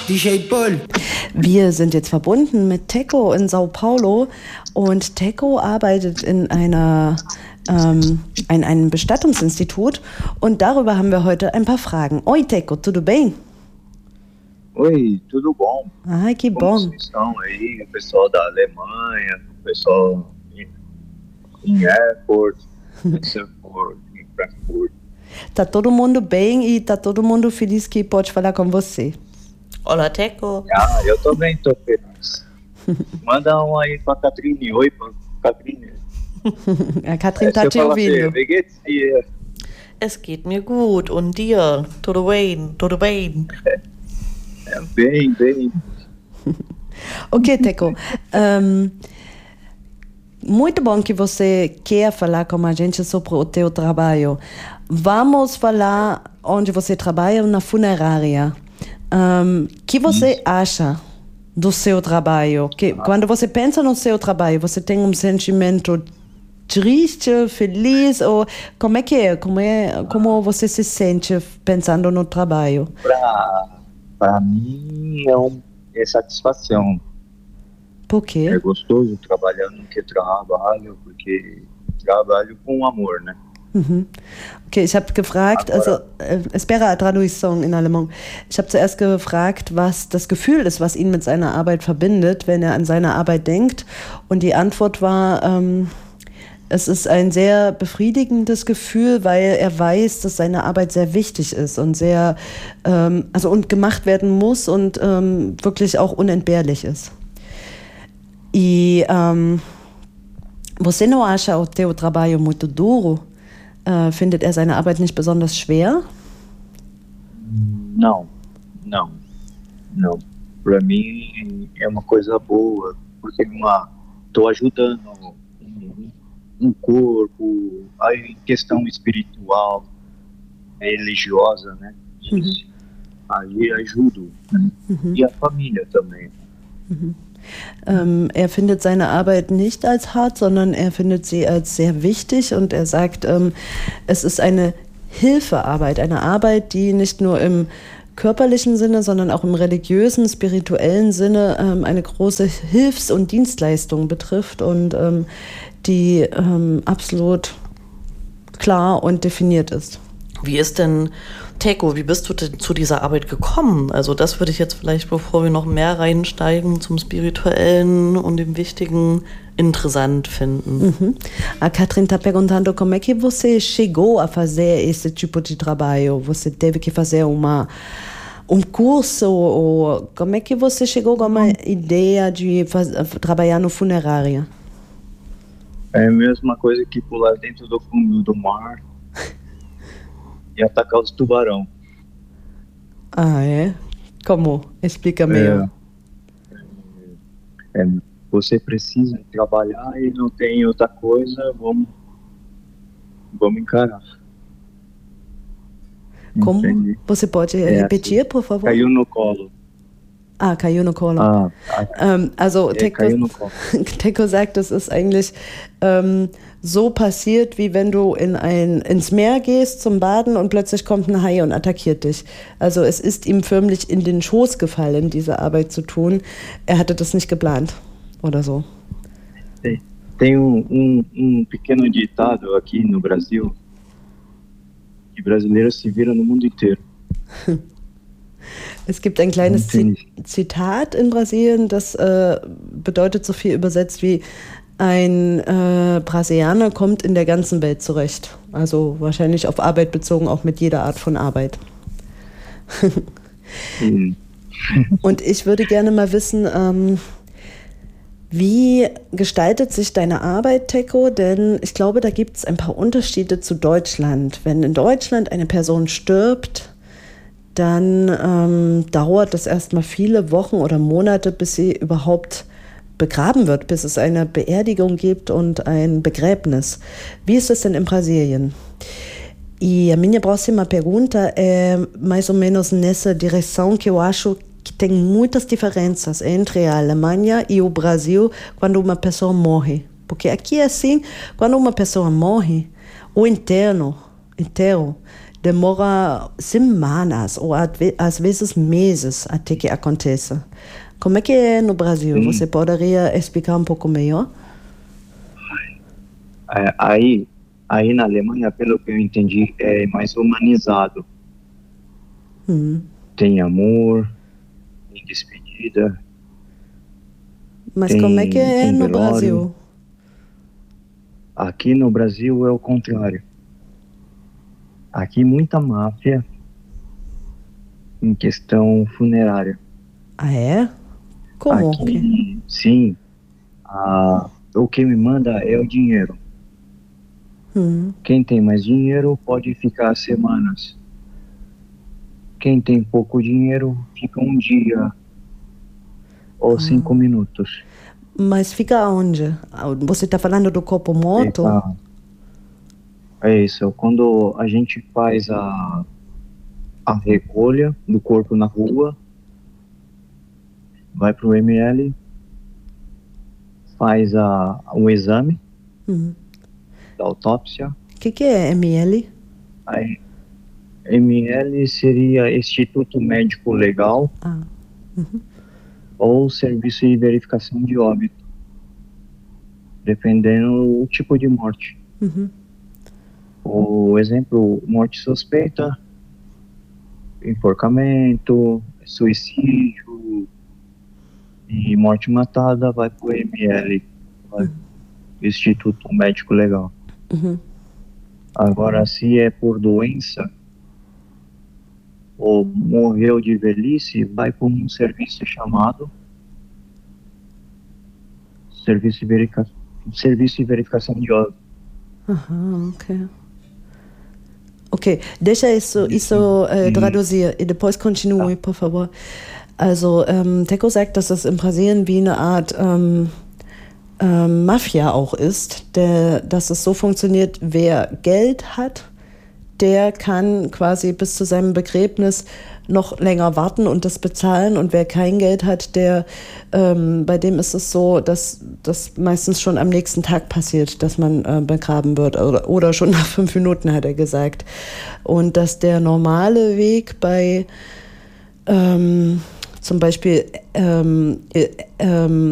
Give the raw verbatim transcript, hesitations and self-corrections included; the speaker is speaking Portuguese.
D J Paul. Wir sind jetzt verbunden mit Teco in Sao Paulo und Teco arbeitet in einer ähm, in einem Bestattungsinstitut und darüber haben wir heute ein paar Fragen. Oi, Teco, tudo bem? Oi, tudo bom? Ai, que Como bom. vocês estão aí? O pessoal da Alemanha, o pessoal em, em Airport, em Frankfurt, em Frankfurt. Tá todo mundo bem e tá todo mundo feliz que pode falar com você. Olá, Teco. Ah, eu também tô feliz. Manda um aí pra Catrine. Oi, pra Catrine. A Katrin É, tá se eu te falar ouvindo. assim, wie geht's dir? Es geht mir gut. Und dir? Tudo bem? Tudo bem? É, bem, bem. Ok, Teco. Um, muito bom que você quer falar com a gente sobre o teu trabalho. Vamos falar onde você trabalha na funerária. O que você acha do seu trabalho? Que, quando você pensa no seu trabalho, você tem um sentimento triste, feliz? Ou como é que é? Como, é, como você se sente pensando no trabalho? Pra, pra mim é, um, é satisfação. Por quê? É gostoso trabalhar no que trabalho, porque trabalho com amor, né? Mhm. Okay, ich habe gefragt, also äh, espera a tradução in alemão. Ich habe zuerst gefragt, was das Gefühl ist, was ihn mit seiner Arbeit verbindet, wenn er an seine Arbeit denkt. Und die Antwort war, ähm, es ist ein sehr befriedigendes Gefühl, weil er weiß, dass seine Arbeit sehr wichtig ist und sehr, ähm, also und gemacht werden muss und ähm, wirklich auch unentbehrlich ist. E um, você não acha o teu trabalho muito duro? Uh, findet er seine Arbeit nicht besonders schwer? Não, não, não. Para mim é uma coisa boa, porque uma, tô ajudando um, um corpo, aí questão espiritual, religiosa, né? Uhum. Aí ajudo, né? Mhm. E a família também. Mhm. Ähm, er findet seine Arbeit nicht als hart, sondern er findet sie als sehr wichtig und er sagt, ähm, es ist eine Hilfearbeit, eine Arbeit, die nicht nur im körperlichen Sinne, sondern auch im religiösen, spirituellen Sinne ähm, eine große Hilfs- und Dienstleistung betrifft und ähm, die ähm, absolut klar und definiert ist. Wie ist denn, Teco, wie bist du denn zu dieser Arbeit gekommen? Also das würde ich jetzt vielleicht, bevor wir noch mehr reinsteigen, zum Spirituellen und dem Wichtigen interessant finden. Uhum. A Katrin está perguntando como é que você chegou a fazer esse tipo de trabalho. Você teve que fazer uma, um curso ou como é que você chegou com uma ideia de faz, trabalhar no funerária? É a mesma coisa que pular dentro do fundo do mar e atacar os tubarão. Ah, é? Como? Explica meio. É, é, você precisa trabalhar e não tem outra coisa, vamos, vamos encarar. Como? Entendi. Você pode É repetir, assim, por favor? Caiu no colo. Ah, caiu no Colo. Ah, ah, Ähm, also é, Teco, caiu no colo. Teco sagt, es ist eigentlich ähm, so passiert, wie wenn du in ein, ins Meer gehst zum Baden und plötzlich kommt ein Hai und attackiert dich. Also es ist ihm förmlich in den Schoß gefallen, diese Arbeit zu tun. Er hatte das nicht geplant oder so. Tem, tem um, um, um pequeno ditado aqui no Brasil que brasileiro se vira no mundo inteiro. Es gibt ein kleines Zitat in Brasilien, das äh, bedeutet so viel übersetzt wie ein äh, Brasilianer kommt in der ganzen Welt zurecht. Also wahrscheinlich auf Arbeit bezogen, auch mit jeder Art von Arbeit. Hm. Und ich würde gerne mal wissen, ähm, wie gestaltet sich deine Arbeit, Teco? Denn ich glaube, da gibt es ein paar Unterschiede zu Deutschland. Wenn in Deutschland eine Person stirbt, dann ähm, dauert es erstmal viele Wochen oder Monate, bis sie überhaupt begraben wird, bis es eine Beerdigung gibt und ein Begräbnis. Wie ist das denn in Brasilien? E a minha próxima pergunta é mais ou menos nessa direção que eu acho que tem muitas diferenças entre a Alemanha e o Brasil quando uma pessoa morre. Porque aqui é assim, quando uma pessoa morre, o interno, inteiro demora semanas ou às vezes meses até que aconteça. Como é que é no Brasil? Sim. Você poderia explicar um pouco melhor? Aí, aí na Alemanha, pelo que eu entendi, é mais humanizado. Hum. Tem amor, tem despedida. Mas como é que é no Brasil? Aqui no Brasil é o contrário. Aqui muita máfia em questão funerária. Ah, é? Como? Aqui, sim. A, o que me manda é o dinheiro. Hum. Quem tem mais dinheiro pode ficar semanas. Quem tem pouco dinheiro fica um dia ou ah. cinco minutos. Mas fica onde? Você está falando do corpo morto? Fica... É isso. Quando a gente faz a, a recolha do corpo na rua, vai para o M L, faz a, um exame uhum. da autópsia. O que, que é M L? Aí, M L seria Instituto Médico Legal. Ah. Uhum. Ou serviço de verificação de óbito, dependendo do tipo de morte. Uhum. O exemplo, morte suspeita, enforcamento, suicídio e morte matada vai para o M L, vai uhum. Instituto Médico Legal. Uhum. Agora, se é por doença ou morreu de velhice, vai para um serviço chamado Serviço de, verifica... serviço de Verificação de Óbito. Aham, ok. Ok, deixa isso, isso äh, traduzir e depois continue, ja. por favor. Also, ähm, Teko sagt, dass das in Brasilien wie eine Art ähm, ähm, Mafia auch ist, der, dass es so funktioniert, wer Geld hat, der kann quasi bis zu seinem Begräbnis noch länger warten und das bezahlen, und wer kein Geld hat, der ähm, bei dem ist es so, dass das meistens schon am nächsten Tag passiert, dass man äh, begraben wird oder, oder schon nach fünf Minuten, hat er gesagt. Und dass der normale Weg bei ähm, zum Beispiel ähm, äh, ähm,